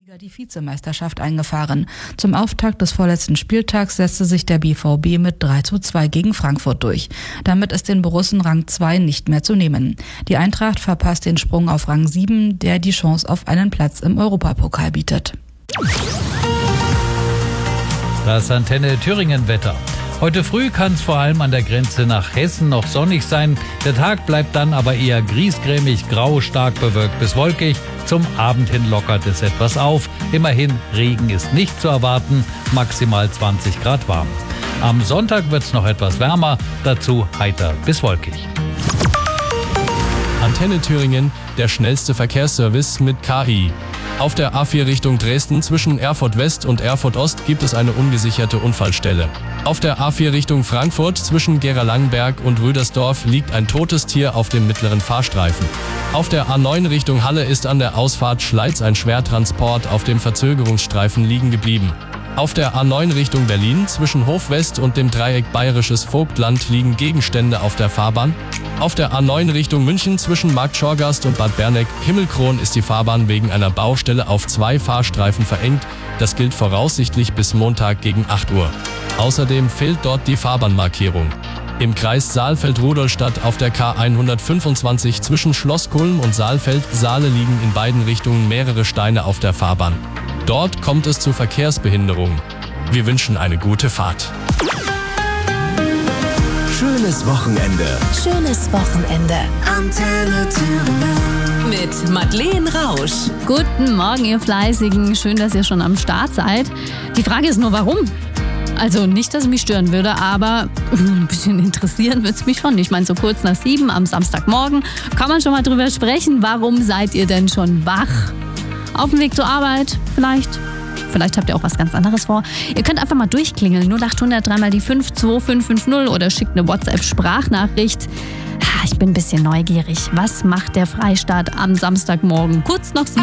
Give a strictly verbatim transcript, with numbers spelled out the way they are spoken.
Die Vizemeisterschaft eingefahren. Zum Auftakt des vorletzten Spieltags setzte sich der B V B mit drei zu zwei gegen Frankfurt durch. Damit ist den Borussen Rang zwei nicht mehr zu nehmen. Die Eintracht verpasst den Sprung auf Rang sieben, der die Chance auf einen Platz im Europapokal bietet. Das Antenne Thüringen Wetter. Heute früh kann es vor allem an der Grenze nach Hessen noch sonnig sein. Der Tag bleibt dann aber eher griesgrämig, grau, stark bewölkt bis wolkig. Zum Abend hin lockert es etwas auf. Immerhin, Regen ist nicht zu erwarten, maximal zwanzig Grad warm. Am Sonntag wird es noch etwas wärmer, dazu heiter bis wolkig. Antenne Thüringen, der schnellste Verkehrsservice mit K I. Auf der A vier Richtung Dresden zwischen Erfurt West und Erfurt Ost gibt es eine ungesicherte Unfallstelle. Auf der A vier Richtung Frankfurt zwischen Gera-Langenberg und Rüdersdorf liegt ein totes Tier auf dem mittleren Fahrstreifen. Auf der A neun Richtung Halle ist an der Ausfahrt Schleiz ein Schwertransport auf dem Verzögerungsstreifen liegen geblieben. Auf der A neun Richtung Berlin zwischen Hof West und dem Dreieck Bayerisches Vogtland liegen Gegenstände auf der Fahrbahn. Auf der A neun Richtung München zwischen Markt Schorgast und Bad Berneck Himmelkron ist die Fahrbahn wegen einer Baustelle auf zwei Fahrstreifen verengt. Das gilt voraussichtlich bis Montag gegen acht Uhr. Außerdem fehlt dort die Fahrbahnmarkierung. Im Kreis Saalfeld-Rudolstadt auf der K hundertfünfundzwanzig zwischen Schlosskulm und Saalfeld-Saale liegen in beiden Richtungen mehrere Steine auf der Fahrbahn. Dort kommt es zu Verkehrsbehinderungen. Wir wünschen eine gute Fahrt. Schönes Wochenende. Schönes Wochenende. Antenne Thüringen. Mit Madeleine Rausch. Guten Morgen, ihr Fleißigen. Schön, dass ihr schon am Start seid. Die Frage ist nur, warum? Also nicht, dass es mich stören würde, aber ein bisschen interessieren würde es mich schon. Ich meine, so kurz nach sieben am Samstagmorgen kann man schon mal drüber sprechen. Warum seid ihr denn schon wach? Auf dem Weg zur Arbeit vielleicht? Vielleicht habt ihr auch was ganz anderes vor. Ihr könnt einfach mal durchklingeln. null acht hundert dreimal die fünf zwei fünf fünf null oder schickt eine WhatsApp-Sprachnachricht. Ich bin ein bisschen neugierig. Was macht der Freistaat am Samstagmorgen kurz nach sieben?